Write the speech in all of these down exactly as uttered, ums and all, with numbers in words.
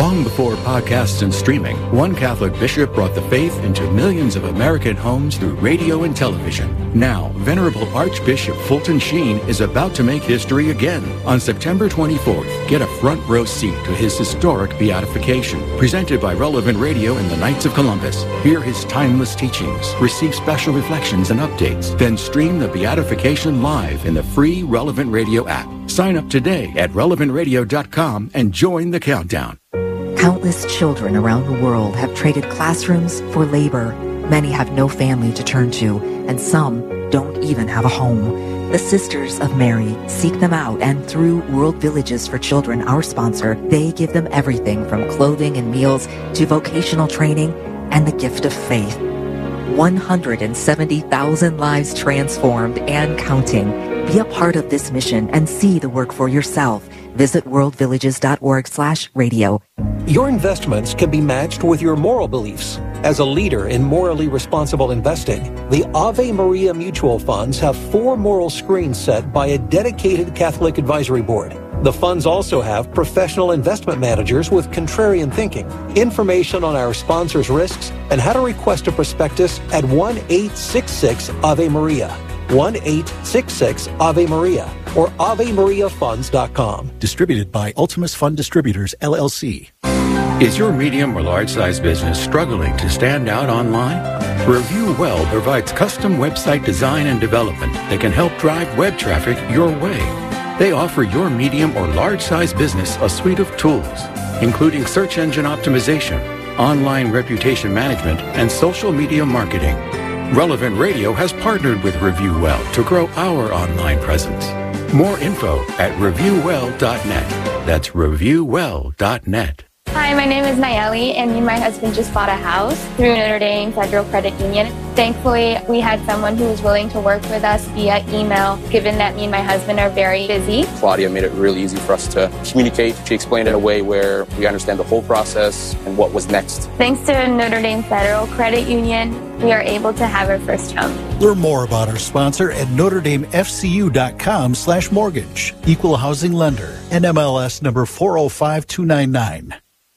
Long before podcasts and streaming, one Catholic bishop brought the faith into millions of American homes through radio and television. Now, Venerable Archbishop Fulton Sheen is about to make history again. On September twenty-fourth, get a front row seat to his historic beatification, presented by Relevant Radio and the Knights of Columbus. Hear his timeless teachings, receive special reflections and updates, then stream the beatification live in the free Relevant Radio app. Sign up today at relevant radio dot com and join the countdown. Countless children around the world have traded classrooms for labor. Many have no family to turn to, and some don't even have a home. The Sisters of Mary seek them out, and through World Villages for Children, our sponsor, they give them everything from clothing and meals to vocational training and the gift of faith. one hundred seventy thousand lives transformed and counting. Be a part of this mission and see the work for yourself. Visit worldvillages.org slash radio. Your investments can be matched with your moral beliefs. As a leader in morally responsible investing, the Ave Maria Mutual Funds have four moral screens set by a dedicated Catholic advisory board. The funds also have professional investment managers with contrarian thinking. Information on our sponsors' risks and how to request a prospectus at one eight six six Ave Maria. one eight six six Ave Maria or ave maria funds dot com. Distributed by Ultimus Fund Distributors, L L C. Is your medium or large-size business struggling to stand out online? Review Well provides custom website design and development that can help drive web traffic your way. They offer your medium or large-size business a suite of tools, including search engine optimization, online reputation management, and social media marketing. Relevant Radio has partnered with Review Well to grow our online presence. More info at review well dot net. That's review well dot net. Hi, my name is Nayeli, and me and my husband just bought a house through Notre Dame Federal Credit Union. Thankfully, we had someone who was willing to work with us via email, given that me and my husband are very busy. Claudia made it really easy for us to communicate. She explained it in a way where we understand the whole process and what was next. Thanks to Notre Dame Federal Credit Union, we are able to have our first home. Learn more about our sponsor at notre dame f c u dot com slash mortgage. Equal housing lender. N M L S number four oh five two nine nine.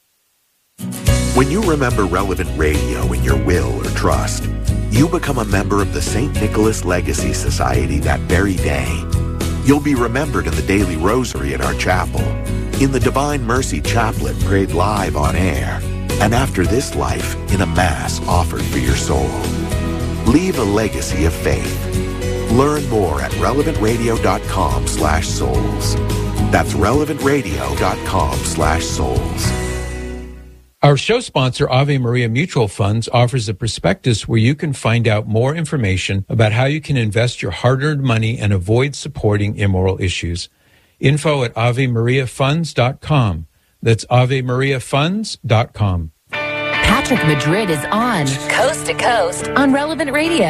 When you remember Relevant Radio in your will or trust, you become a member of the Saint Nicholas Legacy Society that very day. You'll be remembered in the daily rosary at our chapel, in the Divine Mercy Chaplet prayed live on air, and after this life, in a Mass offered for your soul. Leave a legacy of faith. Learn more at relevant radio dot com slash souls. That's relevant radio dot com slash souls. Our show sponsor, Ave Maria Mutual Funds, offers a prospectus where you can find out more information about how you can invest your hard-earned money and avoid supporting immoral issues. Info at ave maria funds dot com. That's ave maria funds dot com. Patrick Madrid is on Coast to Coast on Relevant Radio.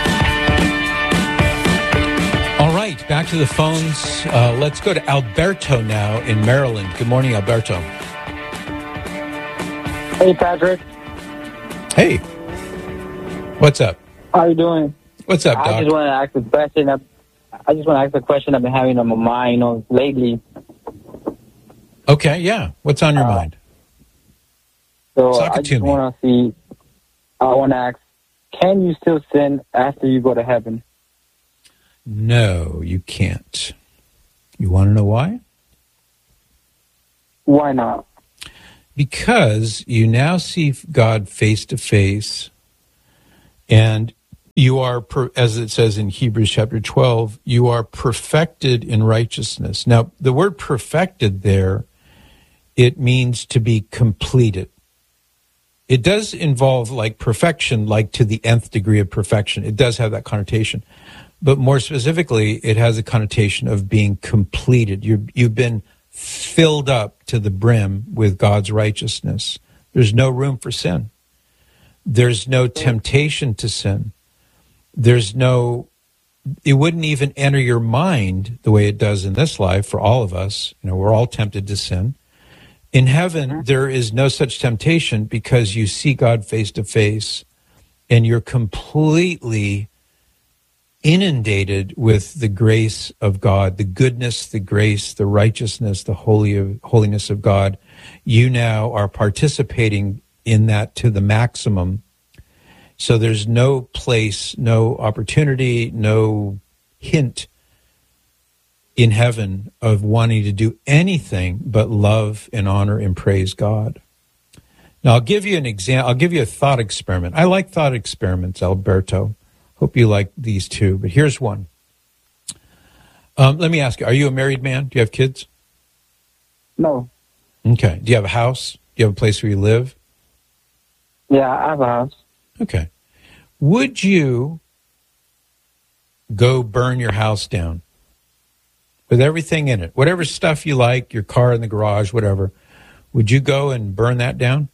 All right, back to the phones. Uh, let's go to Alberto now in Maryland. Good morning, Alberto. Hey, Patrick. Hey. What's up? How you doing? What's up, Doc? I just want to ask a question. I just want to ask a question I've been having on my mind, you know, lately. Okay, yeah. What's on your uh, mind? So Talk I it to just me. want to see, I want to ask, can you still sin after you go to heaven? No, you can't. You want to know why? Why not? Because you now see God face to face, and you are, as it says in Hebrews chapter twelve, you are perfected in righteousness. Now, the word perfected there, it means to be completed. It does involve like perfection, like to the nth degree of perfection. It does have that connotation. But more specifically, it has a connotation of being completed. You're, you've been filled up to the brim with God's righteousness. There's no room for sin. There's no temptation to sin. There's no, it wouldn't even enter your mind the way it does in this life for all of us. You know, we're all tempted to sin. In heaven, there is no such temptation because you see God face to face and you're completely inundated with the grace of God, the goodness, the grace, the righteousness, the holy of, holiness of God. You now are participating in that to the maximum. So there's no place, no opportunity, no hint in heaven of wanting to do anything but love and honor and praise God. Now, I'll give you an example. I'll give you a thought experiment. I like thought experiments, Alberto. Hope you like these too, but here's one. Um, let me ask you, are you a married man? Do you have kids? No. Okay. Do you have a house? Do you have a place where you live? Yeah, I have a house. Okay. Would you go burn your house down with everything in it? Whatever stuff you like, your car in the garage, whatever. Would you go and burn that down?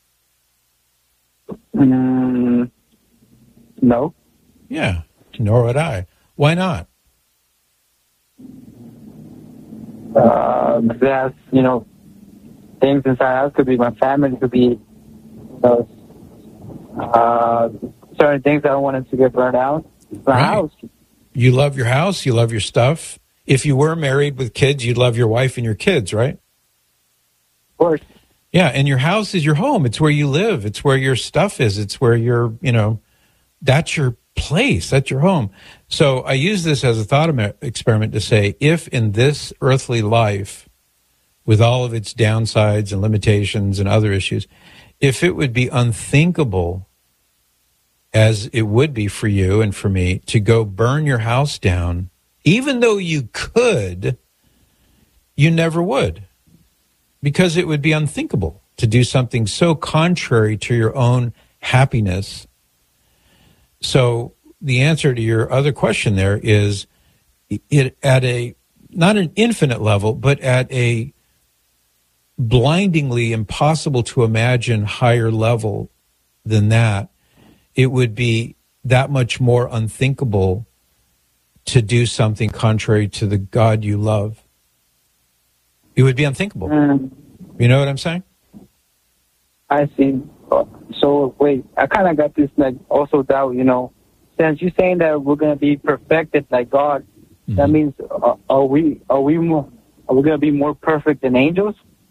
Mm, no. Yeah, nor would I. Why not? Uh, because, you know, things inside the house could be my family, could be, you know, uh, certain things I don't want it to get burned out. My Right. house. You love your house, you love your stuff. If you were married with kids, you'd love your wife and your kids, right? Of course. Yeah, and your house is your home. It's where you live. It's where your stuff is. It's where you're, you know, that's your place. That's your home. So I use this as a thought experiment to say, if in this earthly life, with all of its downsides and limitations and other issues, if it would be unthinkable, as it would be for you and for me, to go burn your house down, even though you could, you never would. Because it would be unthinkable to do something so contrary to your own happiness. So the answer to your other question there is, it at a, not an infinite level, but at a blindingly impossible to imagine higher level than that, it would be that much more unthinkable to do something contrary to the God you love. It would be unthinkable. Mm. You know what I'm saying? I see. So, wait, I kind of got this, like, also doubt, you know, since you're saying that we're going to be perfected like God, mm-hmm. that means, uh, are we, are we more, are we going to be more perfect than angels?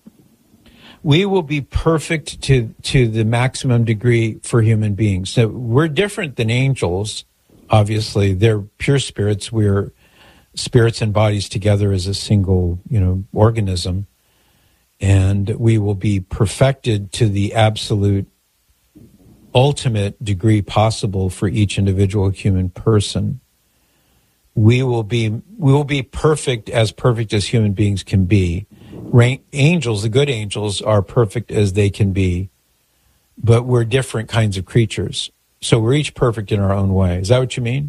We will be perfect to, to the maximum degree for human beings. So we're different than angels, obviously. They're pure spirits. We're spirits and bodies together as a single, you know, organism. And we will be perfected to the absolute ultimate degree possible for each individual human person. We will be, we will be perfect, as perfect as human beings can be. Ra- angels, the good angels, are perfect as they can be, but we're different kinds of creatures. So we're each perfect in our own way. Is that what you mean?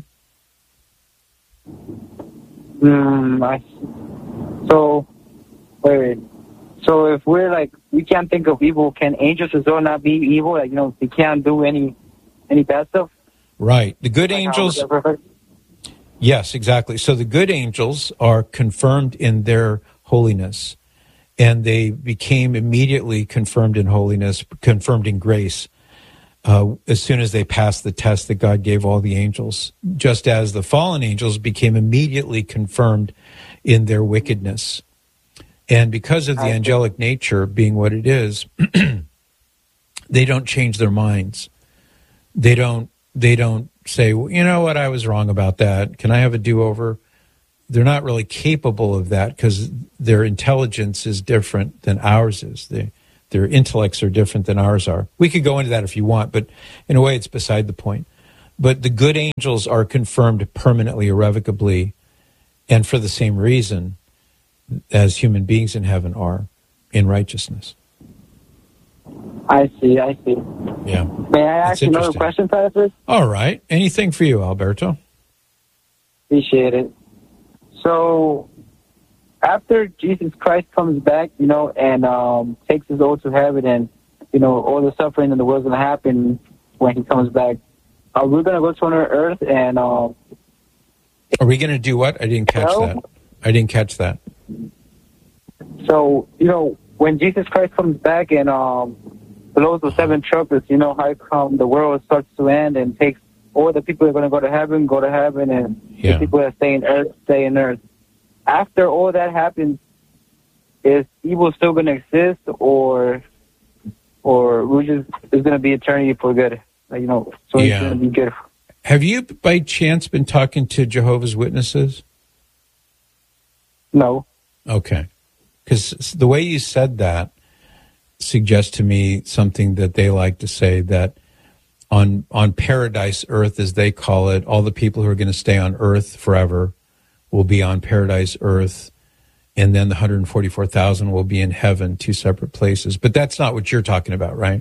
Mm, I, so, wait, wait. So if we're like, we can't think of evil, can angels as well not be evil? Like, you know, they can't do any any bad stuff? Right. The good like angels... perfect? Yes, exactly. So the good angels are confirmed in their holiness, and they became immediately confirmed in holiness, confirmed in grace, uh, as soon as they passed the test that God gave all the angels, just as the fallen angels became immediately confirmed in their wickedness. And because of the angelic nature being what it is, they don't change their minds. They don't, they don't say, well, you know what, I was wrong about that. Can I have a do-over? They're not really capable of that because their intelligence is different than ours is. They, their intellects are different than ours are. We could go into that if you want, but in a way it's beside the point. But the good angels are confirmed permanently, irrevocably, and for the same reason as human beings in heaven are, in righteousness. I see, I see. Yeah. May I ask you another question, Pastor? All right. Anything for you, Alberto? Appreciate it. So, after Jesus Christ comes back, you know, and um, takes his soul to heaven, and, you know, all the suffering in the world is going to happen when he comes back, are we going to go to another earth and... Um, are we going to do what? I didn't catch that. I didn't catch that. So, you know, when Jesus Christ comes back and um, blows the seven trumpets, you know, how come the world starts to end and takes all the people that are going to go to heaven, go to heaven, and Yeah. the people that stay in earth, stay in earth. After all that happens, is evil still going to exist, or or we just it's going to be eternity for good? Like, you know, so Yeah. it's going to be good. Have you, by chance, been talking to Jehovah's Witnesses? No. Okay. Because the way you said that suggests to me something that they like to say, that on on paradise earth, as they call it, all the people who are going to stay on earth forever will be on paradise earth, and then the one hundred forty-four thousand will be in heaven, two separate places. But that's not what you're talking about, right?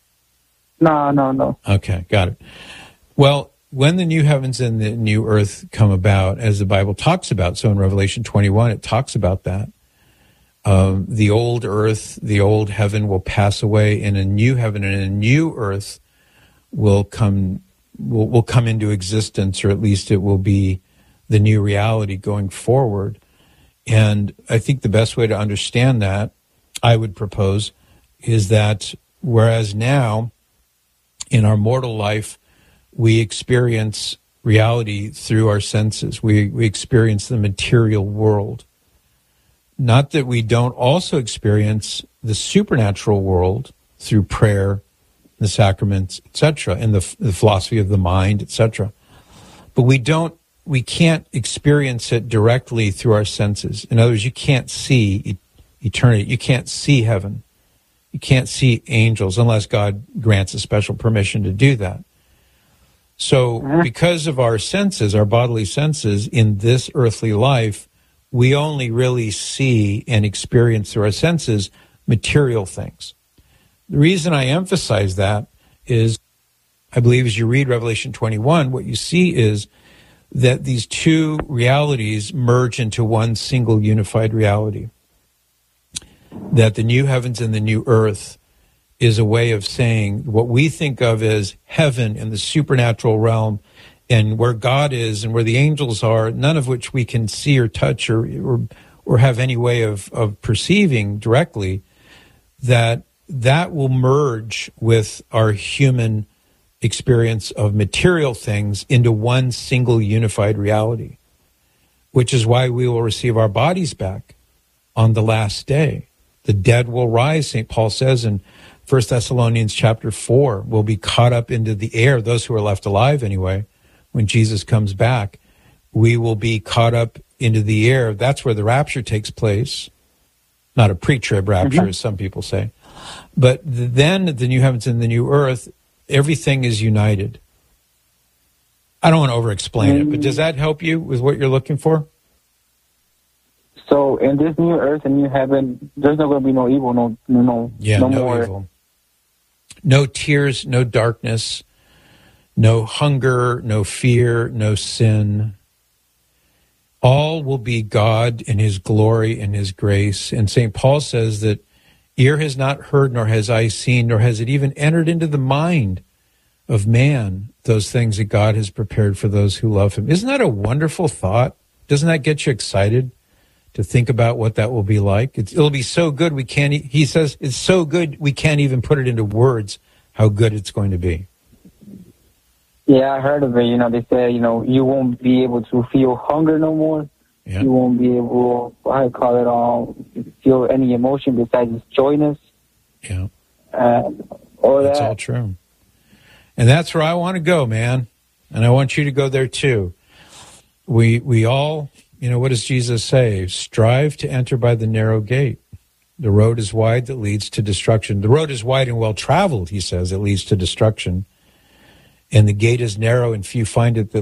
No, no, no. Okay, got it. Well, when the new heavens and the new earth come about, as the Bible talks about, so in Revelation twenty-one, it talks about that. Um, the old earth, the old heaven will pass away, and a new heaven and a new earth will come will, will come into existence, or at least it will be the new reality going forward. And I think the best way to understand that, I would propose, is that whereas now in our mortal life we experience reality through our senses, we, we experience the material world. Not that we don't also experience the supernatural world through prayer, the sacraments, et cetera, and the, the philosophy of the mind, et cetera. But we don't, we can't experience it directly through our senses. In other words, you can't see e- eternity. You can't see heaven. You can't see angels unless God grants a special permission to do that. So because of our senses, our bodily senses in this earthly life, we only really see and experience through our senses material things. The reason I emphasize that is, I believe as you read Revelation twenty-one, what you see is that these two realities merge into one single unified reality. That the new heavens and the new earth is a way of saying what we think of as heaven in the supernatural realm, and where God is and where the angels are, none of which we can see or touch or or, or have any way of, of perceiving directly, that that will merge with our human experience of material things into one single unified reality, which is why we will receive our bodies back on the last day. The dead will rise, Saint Paul says in First Thessalonians chapter four, will be caught up into the air, those who are left alive anyway. When Jesus comes back, we will be caught up into the air. That's where the rapture takes place. Not a pre-trib rapture, mm-hmm. as some people say. But then the new heavens and the new earth, everything is united. I don't want to over-explain mm-hmm. it, but does that help you with what you're looking for? So in this new earth and new heaven, there's not going to be no evil, no, no, no, yeah, no, no more evil. No tears, no darkness, no hunger, no fear, no sin. All will be God in his glory and his grace. And Saint Paul says that ear has not heard, nor has eye seen, nor has it even entered into the mind of man, those things that God has prepared for those who love him. Isn't that a wonderful thought? Doesn't that get you excited to think about what that will be like? It's, it'll be so good we can't, he says, it's so good we can't even put it into words how good it's going to be. Yeah, I heard of it. You know, they say, you know, you won't be able to feel hunger no more. Yeah. You won't be able, I call it, um, feel any emotion besides joyness. Yeah. Uh, all that's that. all true. And that's where I want to go, man. And I want you to go there too. We we all, you know, what does Jesus say? Strive to enter by the narrow gate. The road is wide that leads to destruction. The road is wide and well traveled, he says, it leads to destruction. And the gate is narrow and few find it that